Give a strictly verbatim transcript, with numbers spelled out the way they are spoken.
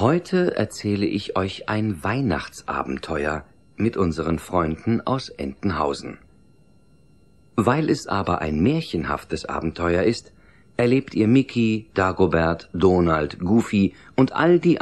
Heute erzähle ich euch ein Weihnachtsabenteuer mit unseren Freunden aus Entenhausen. Weil es aber ein märchenhaftes Abenteuer ist, erlebt ihr Mickey, Dagobert, Donald, Goofy und all die